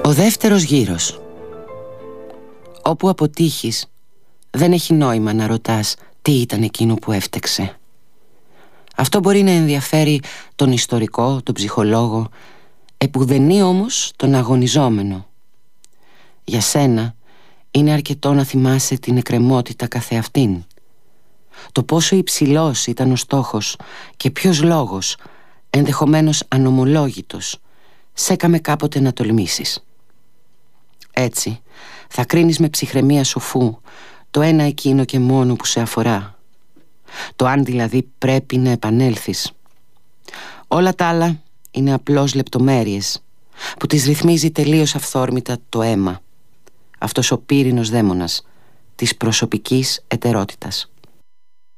Ο δεύτερος γύρος. Όπου αποτύχεις, δεν έχει νόημα να ρωτάς τι ήταν εκείνο που έφτεξε. Αυτό μπορεί να ενδιαφέρει τον ιστορικό, τον ψυχολόγο, επουδενή όμως τον αγωνιζόμενο. Για σένα είναι αρκετό να θυμάσαι την εκκρεμότητα καθεαυτήν. Το πόσο υψηλός ήταν ο στόχος και ποιος λόγος, ενδεχομένως ανομολόγητος, σ' έκαμε κάποτε να τολμήσεις. Έτσι θα κρίνεις με ψυχραιμία σοφού το ένα εκείνο και μόνο που σε αφορά, το αν δηλαδή πρέπει να επανέλθεις. Όλα τα άλλα είναι απλώς λεπτομέρειες που τις ρυθμίζει τελείως αυθόρμητα το αίμα, αυτός ο πύρινος δαίμονας της προσωπικής ετερότητας.